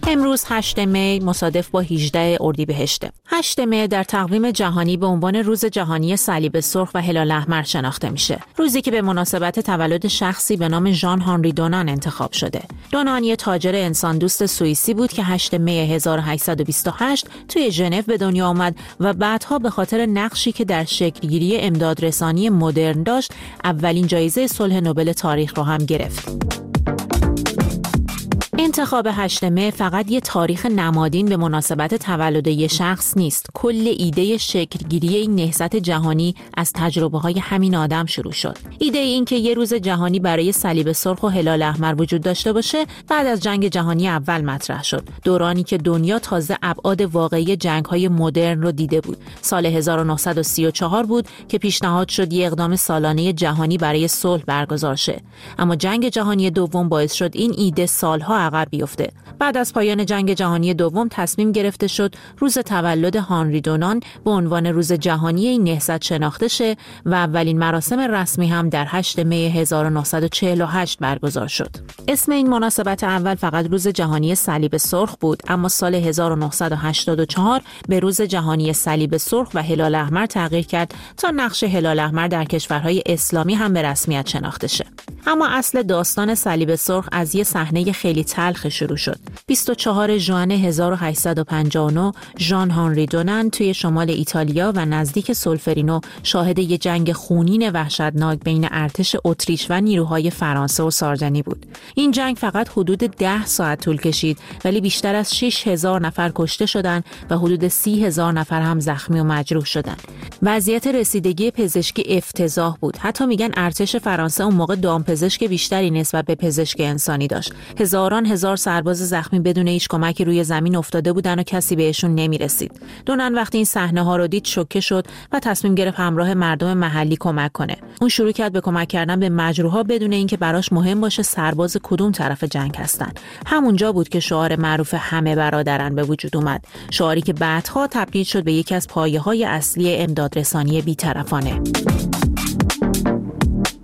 امروز 8 می مصادف با 18 اردیبهشت. 8 می در تقویم جهانی به عنوان روز جهانی صلیب سرخ و هلال احمر شناخته میشه. روزی که به مناسبت تولد شخصی به نام ژان هانری دونان انتخاب شده. دونان یه تاجر انسان دوست سوئیسی بود که 8 می 1828 توی ژنو به دنیا آمد و بعدها به خاطر نقشی که در شکلگیری امدادرسانی مدرن داشت، اولین جایزه صلح نوبل تاریخ رو هم گرفت. انتخاب 8 می فقط یه تاریخ نمادین به مناسبت تولد یه شخص نیست. کل ایده شکلگیری این نهضت جهانی از تجربه‌های همین آدم شروع شد. ایده این که یه روز جهانی برای صلیب سرخ و هلال احمر وجود داشته باشه بعد از جنگ جهانی اول مطرح شد. دورانی که دنیا تازه ابعاد واقعی جنگ‌های مدرن رو دیده بود. سال 1934 بود که پیشنهاد شد یه اقدام سالانه جهانی برای صلح برگزار شه. اما جنگ جهانی دوم باعث شد این ایده سالها عقب بیفته. بعد از پایان جنگ جهانی دوم تصمیم گرفته شد روز تولد هانری دونان به عنوان روز جهانی این نهضت شناخته شه و اولین مراسم رسمی هم در 8 می 1948 برگزار شد. اسم این مناسبت اول فقط روز جهانی صلیب سرخ بود، اما سال 1984 به روز جهانی صلیب سرخ و هلال احمر تغییر کرد تا نقش هلال احمر در کشورهای اسلامی هم به رسمیت شناخته شه. اما اصل داستان صلیب سرخ از یه صحنه خیلی تلخ شروع شد. 24 ژوئن 1859 ژان هانری دونان توی شمال ایتالیا و نزدیک سولفرینو شاهد یه جنگ خونین وحشتناک بین ارتش اتریش و نیروهای فرانسه و ساردنی بود. این جنگ فقط حدود 10 ساعت طول کشید، ولی بیشتر از 6000 نفر کشته شدند و حدود 30,000 نفر هم زخمی و مجروح شدند. وضعیت رسیدگی پزشکی افتضاح بود. حتی میگن ارتش فرانسه اون موقع دامپزشک بیشتری نسبت به پزشک انسانی داشت. هزار سرباز زخمی بدون هیچ کمکی روی زمین افتاده بودن و کسی بهشون نمیرسید. دونان وقتی این صحنه ها رو دید شوکه شد و تصمیم گرفت همراه مردم محلی کمک کنه. اون شروع کرد به کمک کردن به مجروحا بدون اینکه براش مهم باشه سرباز کدوم طرف جنگ هستن. همونجا بود که شعار معروف همه برادرن به وجود اومد. شعاری که بعدها تبدیل شد به یکی از پایه‌های اصلی امدادرسانی بی‌طرفانه.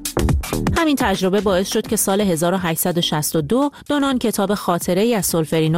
همین تجربه باعث شد که سال 1862 دونان کتاب خاطره‌ای از سولفرینو